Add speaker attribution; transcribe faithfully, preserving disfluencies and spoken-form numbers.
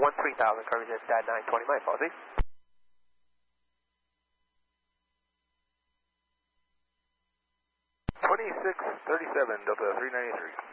Speaker 1: one three thousand, coverage at Dad nine twenty, my apologies.
Speaker 2: twenty-six thirty-seven, Delta three ninety-three.